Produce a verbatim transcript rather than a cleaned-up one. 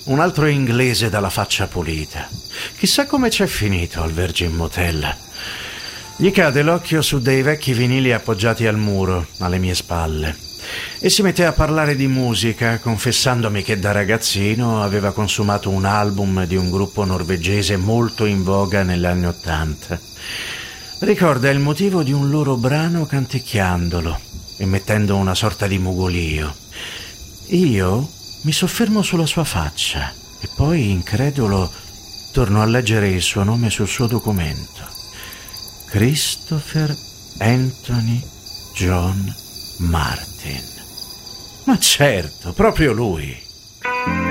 un altro inglese dalla faccia pulita. Chissà come c'è finito al Virgin Motel. Gli cade l'occhio su dei vecchi vinili appoggiati al muro, alle mie spalle, e si mette a parlare di musica, confessandomi che da ragazzino aveva consumato un album di un gruppo norvegese molto in voga negli anni Ottanta. Ricorda il motivo di un loro brano canticchiandolo, emettendo una sorta di mugolio. Io mi soffermo sulla sua faccia e poi, incredulo, torno a leggere il suo nome sul suo documento. Christopher Anthony John Martin. Ma certo, proprio lui.